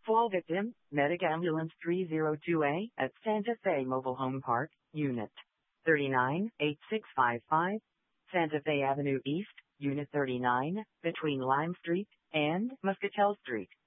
Fall victim, Medic Ambulance 302A at Santa Fe Mobile Home Park, Unit 39, 8655, Santa Fe Avenue East, Unit 39, between Lime Street and Muscatel Street.